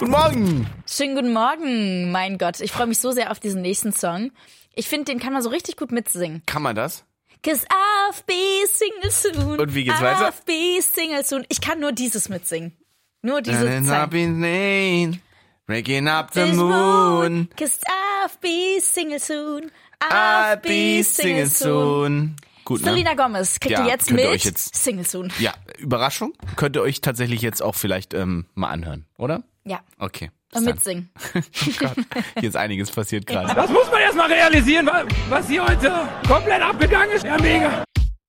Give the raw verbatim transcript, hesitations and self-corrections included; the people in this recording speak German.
Guten Morgen. Schönen guten Morgen. Mein Gott, ich freue mich so sehr auf diesen nächsten Song. Ich finde, den kann man so richtig gut mitsingen. Kann man das? Cause I'll be single soon. Und wie geht's weiter? I'll be single soon. Ich kann nur dieses mitsingen. Nur diese Zeit. Breaking up the moon. Cause I'll be single soon. I'll be single soon. Gut, ne? Selena Gomez kriegt Ja, ihr jetzt könnt ihr mit euch jetzt- Single soon. Ja, Überraschung. Könnt ihr euch tatsächlich jetzt auch vielleicht ähm, mal anhören, oder? Ja. Okay. bis Und dann. mitsingen. Oh Gott, hier ist einiges passiert gerade. Das muss man erst mal realisieren, was hier heute komplett abgegangen ist. Ja, mega.